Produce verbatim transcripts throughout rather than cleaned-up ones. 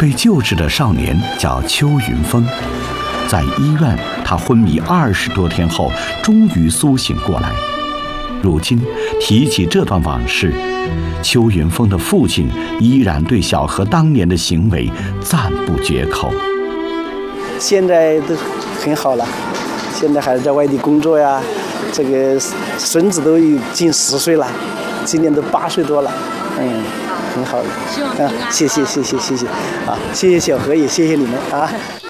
被救治的少年叫邱云峰，在医院他昏迷二十多天后，终于苏醒过来。如今提起这段往事，邱云峰的父亲依然对小何当年的行为赞不绝口。 现在都很好了，现在还是在外地工作呀，这个孙子都有近十岁了，今年都八岁多了，嗯，很好的。啊，谢谢谢谢谢谢，啊，谢谢小何，也谢谢你们啊。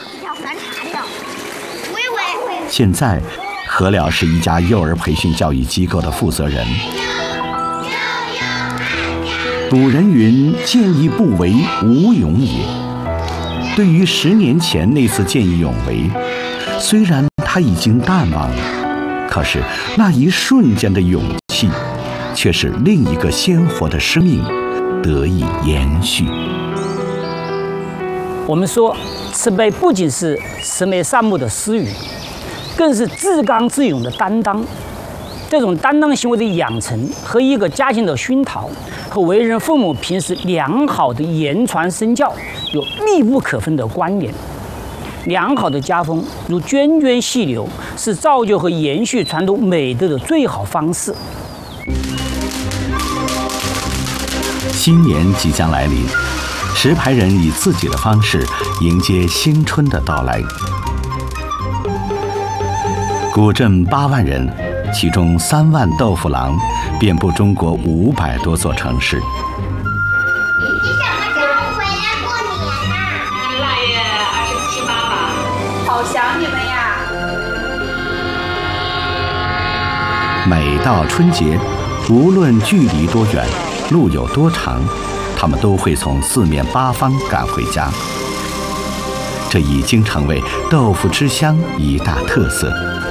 现在，何了是一家幼儿培训教育机构的负责人。古人云：“见义不为，无勇也。”对于十年前那次见义勇为，虽然他已经淡忘了，可是那一瞬间的勇气，却使另一个鲜活的生命得以延续。 我们说，慈悲不仅是慈眉善目的施予，更是自刚自勇的担当。这种担当行为的养成和一个家庭的熏陶，和为人父母平时良好的言传身教有密不可分的关联。良好的家风如涓涓细流，是造就和延续传统美德的最好方式。 新年即将来临，石牌人以自己的方式迎接新春的到来。古镇八万人，其中三万豆腐郎，遍布中国五百多座城市。 你什么时候回来过年呐？腊月二十七八吧。好想你们呀！ 每到春节，无论距离多远，路有多长，他们都会从四面八方赶回家。这已经成为豆腐之乡一大特色。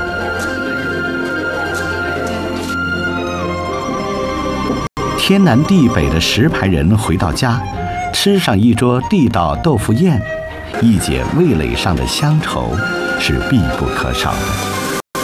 天南地北的石牌人回到家，吃上一桌地道豆腐宴，一解味蕾上的乡愁是必不可少的。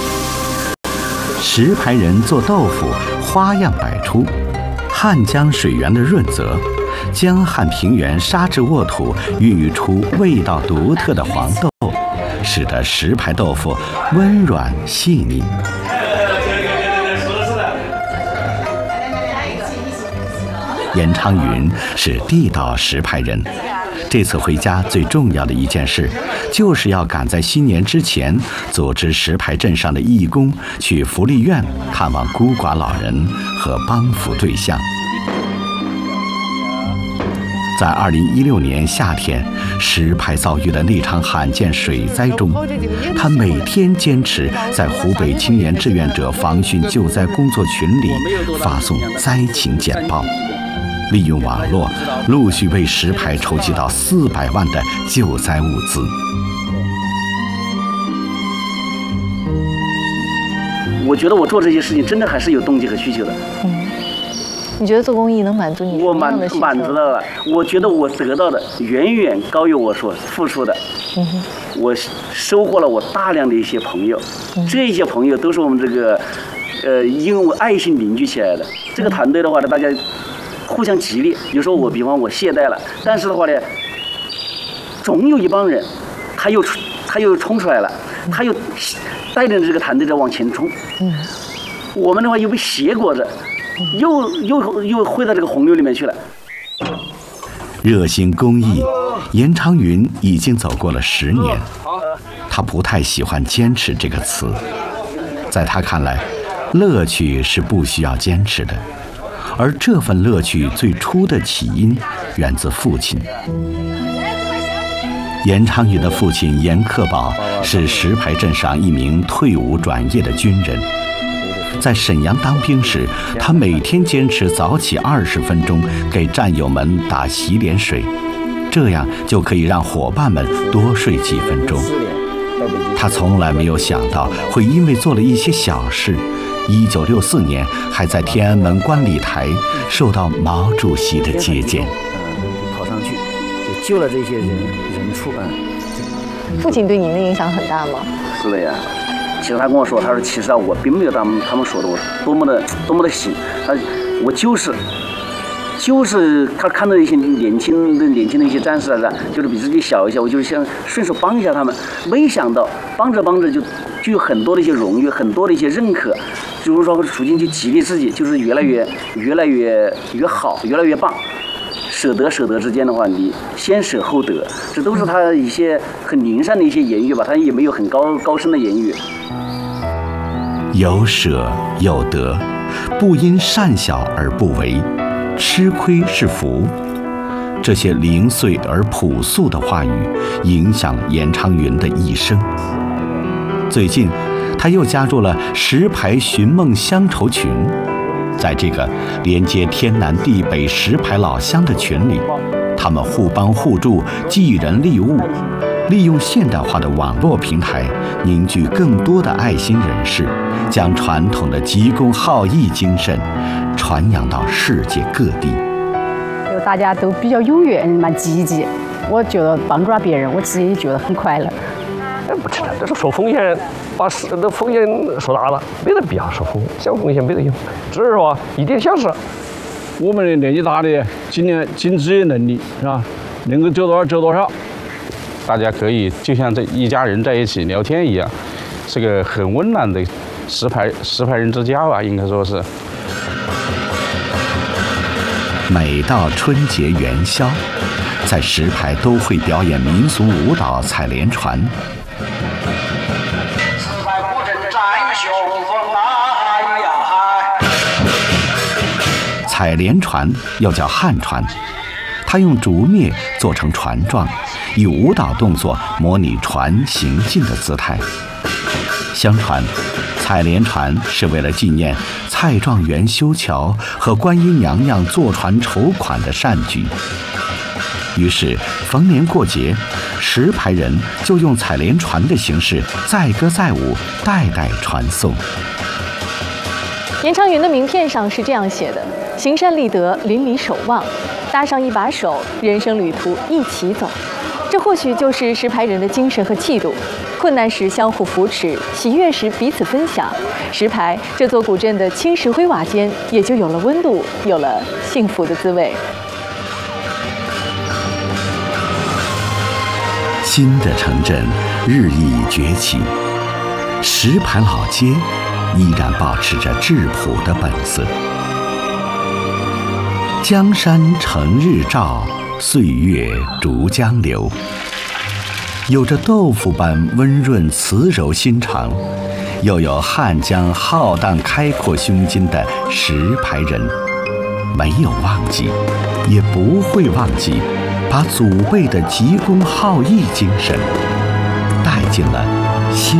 石牌人做豆腐花样百出，汉江水源的润泽，江汉平原沙质沃土孕育出味道独特的黄豆，使得石牌豆腐温软细腻。严昌云是地道石牌人，这次回家最重要的一件事，就是要赶在新年之前，组织石牌镇上的义工去福利院看望孤寡老人和帮扶对象。在二零一六年夏天，石牌遭遇的那场罕见水灾中，他每天坚持在湖北青年志愿者防汛救灾工作群里发送灾情简报，利用网络陆续为石牌筹集到四百万的救灾物资。 我觉得我做这些事情真的还是有动机和需求的。 嗯，你觉得做公益能满足你什么样的需求？ 我满满足了，我觉得我得到的远远高于我所付出的。 嗯哼， 我收获了我大量的一些朋友，嗯、这些朋友都是我们这个呃因为爱心凝聚起来的。这个团队的话呢，大家互相激励。有时候我比方我懈怠了，但是的话呢，总有一帮人，他又他又冲出来了，他又带领着这个团队在往前冲。 嗯， 我们的话又被挟裹着，又又又汇到这个洪流里面去了。 热心公益，严昌云已经走过了十年。他不太喜欢坚持这个词，在他看来，乐趣是不需要坚持的。而这份乐趣最初的起因源自父亲。严昌云的父亲严克宝是石牌镇上一名退伍转业的军人，在沈阳当兵时，他每天坚持早起二十分钟给战友们打洗脸水，这样就可以让伙伴们多睡几分钟。他从来没有想到会因为做了一些小事，一九六四年还在天安门观礼台受到毛主席的接见。 嗯，跑上去就救了这些人人畜啊。 父亲对您的影响很大吗？ 是的呀。其实他跟我说，他说其实啊，我并没有他们他们说的我多么的多么的行，他我就是就是他看到一些年轻的年轻的一些战士啊，就是比自己小一些，我就想顺手帮一下他们。没想到帮着帮着就就有很多的一些荣誉，很多的一些认可，就是说处境去激励自己，就是越来越越来越越好，越来越棒。舍得舍得之间的话，你先舍后得，这都是他一些很灵善的一些言语吧，他也没有很高高深的言语。 有舍有得，不因善小而不为，吃亏是福。这些零碎而朴素的话语，影响了严昌云的一生。最近，他又加入了石牌寻梦乡愁群。在这个连接天南地北石牌老乡的群里，他们互帮互助，济人利物，利用现代化的网络平台，凝聚更多的爱心人士，将传统的急公好义精神传扬到世界各地。 大家都比较踊跃，蛮积极，我觉得帮助了别人，我自己也觉得很快乐。 哎，不是，这是受风险，把事的风险说大了，没得必要受风险，想风险没得用，只是说一点小事。 我们的年纪大的，尽量尽自己能力是吧，能够走多少走多少。 大家可以就像这一家人在一起聊天一样，是个很温暖的石牌石牌人之家吧，应该说是。 每到春节元宵，在石牌都会表演民俗舞蹈采莲船。采莲船又叫旱船，它用竹篾做成船状，以舞蹈动作模拟船行进的姿态。相传，采莲船是为了纪念蔡状元修桥和观音娘娘坐船筹款的善举。于是，逢年过节，石牌人就用采莲船的形式载歌载舞，代代传颂。 严昌云的名片上是这样写的：行善立德，邻里守望，搭上一把手，人生旅途一起走。这或许就是石牌人的精神和气度。困难时相互扶持，喜悦时彼此分享。石牌这座古镇的青石灰瓦间，也就有了温度，有了幸福的滋味。 新的城镇日益崛起，石牌老街依然保持着质朴的本色。江山成日照，岁月逐江流。有着豆腐般温润慈柔心肠，又有汉江浩荡开阔胸襟的石牌人，没有忘记，也不会忘记，把祖辈的急公好义精神带进了心